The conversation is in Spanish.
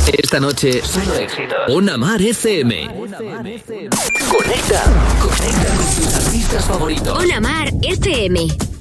Esta noche, solo éxitos. Una Mar FM. Conecta con tus artistas favoritos. Una Mar FM.